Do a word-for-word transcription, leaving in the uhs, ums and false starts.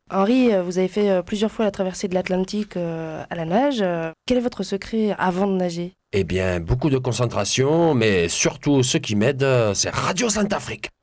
Henri, euh, vous avez fait euh, plusieurs fois la traversée de l'Atlantique euh, à la nage. Euh, Quel est votre secret avant de nager? Eh bien, beaucoup de concentration, mais surtout ce qui m'aide, euh, c'est Radio Sainte-Afrique.